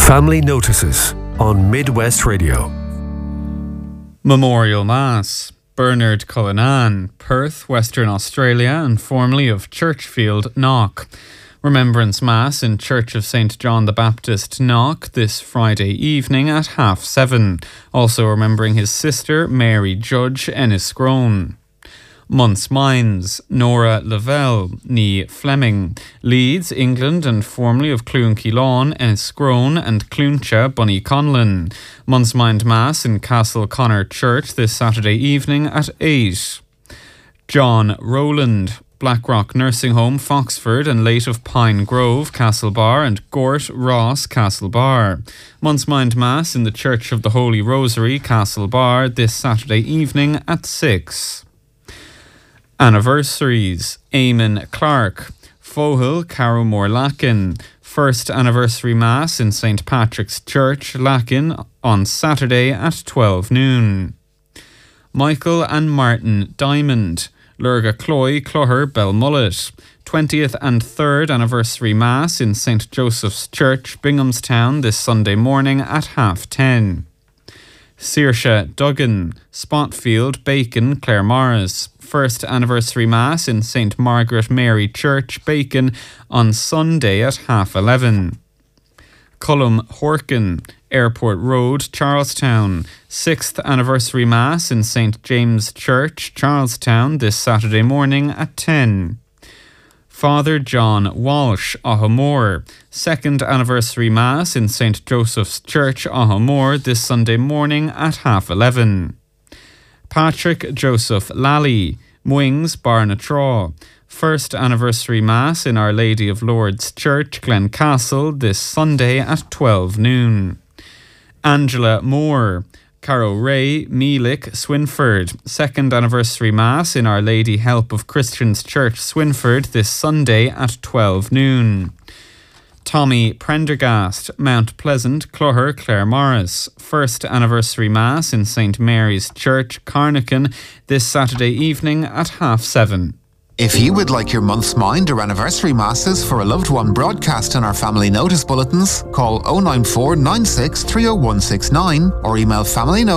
Family Notices on Midwest Radio. Memorial Mass. Bernard Cullinan, Perth, Western Australia, and formerly of Churchfield, Knock. Remembrance Mass in Church of St. John the Baptist, Knock, this Friday evening at 7:30. Also remembering his sister, Mary Judge, Enniscrone. Month's Minds, Nora Lavelle, Nee Fleming, Leeds, England, and formerly of Clúnchelawn, Enniscrone, and Clúncha, Bunny Conlon. Month's Mind Mass in Castle Connor Church this Saturday evening at 8. John Rowland, Blackrock Nursing Home, Foxford, and late of Pine Grove, Castlebar, and Gort Ross, Castlebar. Month's Mind Mass in the Church of the Holy Rosary, Castlebar, this Saturday evening at 6. Anniversaries. Eamon Clark, Fohill, Carrowmore, Lacken. First anniversary Mass in St. Patrick's Church, Lacken, on Saturday at 12 noon. Michael and Martin Diamond, Lurga Cloy, Cloher, Belmullet. 20th and 3rd anniversary Mass in St. Joseph's Church, Binghamstown, this Sunday morning at 10:30. Saoirse Duggan, Spotfield, Bacon, Claremorris. First anniversary Mass in St. Margaret Mary Church, Bacon, on Sunday at 11:30. Cullum Horkin, Airport Road, Charlestown. 6th anniversary Mass in St. James Church, Charlestown, this Saturday morning at 10. Father John Walsh, Ahamore. 2nd anniversary Mass in St. Joseph's Church, Ahamore, this Sunday morning at 11:30. Patrick Joseph Lally, Mwings, Barnatraw. First anniversary Mass in Our Lady of Lourdes Church, Glencastle, this Sunday at 12 noon. Angela Moore, Carrow Ray, Meelick, Swinford. 2nd anniversary Mass in Our Lady Help of Christians Church, Swinford, this Sunday at 12 noon. Tommy Prendergast, Mount Pleasant, Cloher, Claremorris. First anniversary Mass in St. Mary's Church, Carnacan, this Saturday evening at 7:30. If you would like your month's mind or anniversary masses for a loved one broadcast on our family notice bulletins, call 094 96 30169 or email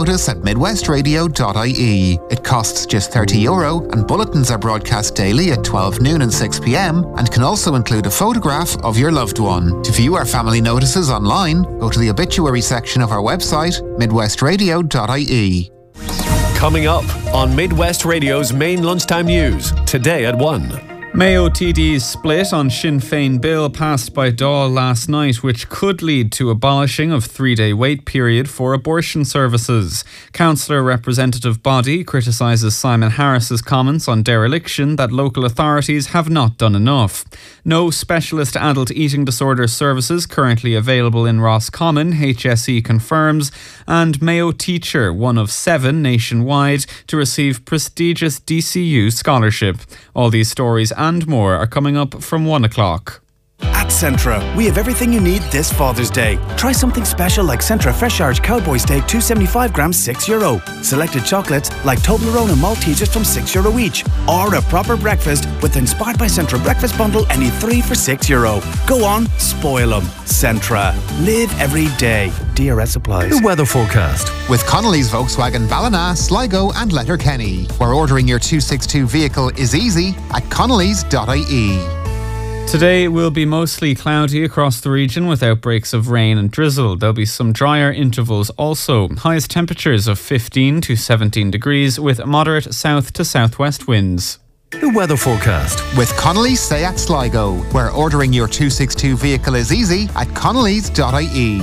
familynotice@midwestradio.ie. It costs just €30 and bulletins are broadcast daily at 12 noon and 6 p.m. and can also include a photograph of your loved one. To view our family notices online, go to the obituary section of our website, midwestradio.ie. Coming up on Midwest Radio's main lunchtime news, today at 1. Mayo TD's split on Sinn Féin bill passed by Dáil last night, which could lead to abolishing of 3-day wait period for abortion services. Councillor representative body criticises Simon Harris's comments on dereliction that local authorities have not done enough. No specialist adult eating disorder services currently available in Roscommon, HSE confirms, and Mayo teacher, one of 7 nationwide, to receive prestigious DCU scholarship. All these stories and more are coming up from 1 o'clock. At Centra, we have everything you need this Father's Day. Try something special like Centra Fresh Arch Cowboy Steak 275 grams, €6. Selected chocolates like Toblerone and Maltesers from €6 each. Or a proper breakfast with Inspired by Centra Breakfast Bundle, any 3 for €6. Go on, spoil them. Centra. Live every day. DRS applies. The weather forecast. With Connolly's Volkswagen Ballina, Sligo and Letterkenny, where ordering your 262 vehicle is easy at connellys.ie. Today will be mostly cloudy across the region with outbreaks of rain and drizzle. There'll be some drier intervals also. Highest temperatures of 15 to 17 degrees with moderate south to southwest winds. The weather forecast. With Connolly's Seat Sligo, where ordering your 262 vehicle is easy at connellys.ie.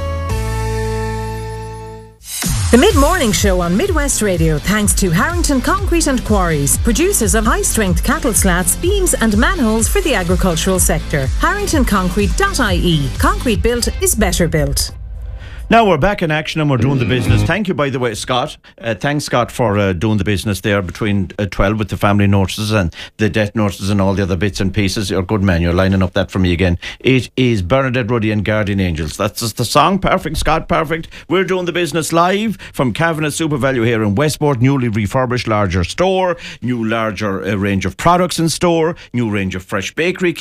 The Mid-Morning Show on Midwest Radio, thanks to Harrington Concrete and Quarries, producers of high-strength cattle slats, beams and manholes for the agricultural sector. HarringtonConcrete.ie. Concrete built is better built. Now we're back in action and we're doing the business. Thank you, by the way, Scott. Thanks, Scott, for doing the business there between 12 with the family notices and the death notices and all the other bits and pieces. You're a good man. You're lining up that for me again. It is Bernadette Ruddy and Guardian Angels. That's just the song. Perfect, Scott, perfect. We're doing the business live from Kavanagh Super Value here in Westport. Newly refurbished, larger store. New, larger range of products in store. New range of fresh bakery